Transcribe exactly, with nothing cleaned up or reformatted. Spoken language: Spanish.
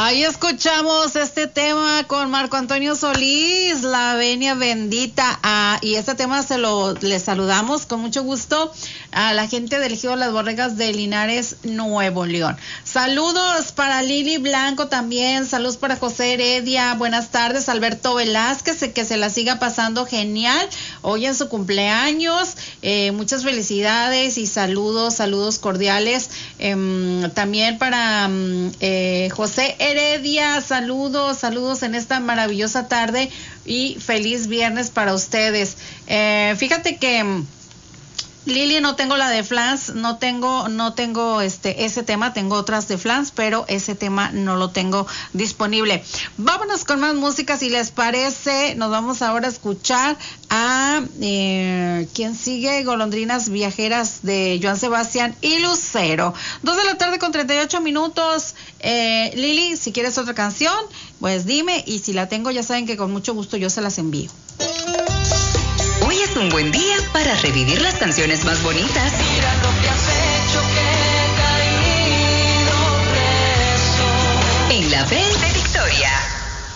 Ahí escuchamos este tema con Marco Antonio Solís, La Venia Bendita. Ah, y este tema se lo le saludamos con mucho gusto a la gente del Ejido Las Borregas de Linares, Nuevo León. Saludos para Lili Blanco también, saludos para José Heredia, buenas tardes, Alberto Velázquez, que se la siga pasando genial hoy en su cumpleaños. Eh, muchas felicidades y saludos, saludos cordiales. Eh, también para eh, José Heredia, saludos, saludos en esta maravillosa tarde y feliz viernes para ustedes. Eh, fíjate que Lili, no tengo la de Flans, no tengo, no tengo este, ese tema, tengo otras de Flans, pero ese tema no lo tengo disponible. Vámonos con más música, si les parece. Nos vamos ahora a escuchar a, eh, ¿quién sigue? Golondrinas Viajeras de Joan Sebastián y Lucero. Dos de la tarde con treinta y ocho minutos. Eh, Lili, si quieres otra canción, pues dime, y si la tengo, ya saben que con mucho gusto yo se las envío. Hoy es un buen día para revivir las canciones más bonitas. Mira lo que hace.